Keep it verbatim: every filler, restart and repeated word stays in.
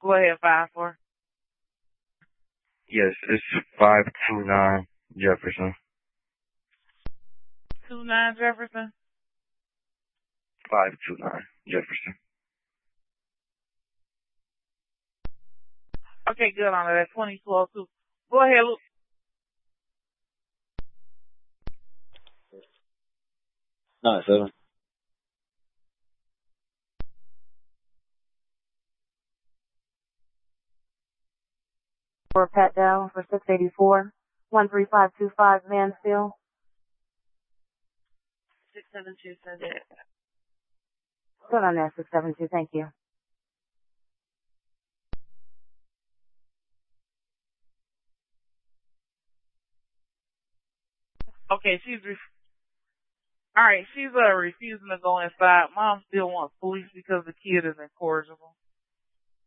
Go ahead, five four. Yes, it's five two nine Jefferson. Two nine Jefferson. Five two nine Jefferson. Okay, good on that. Twenty two oh two. Go ahead, Luke. Nine seven. For Pat Dow for six eighty-four, one three five two five Mansfield. Six seven two said it. Good on that, six seven two, thank you. Okay, she's ref- all right. She's uh refusing to go inside. Mom still wants police because the kid is incorrigible.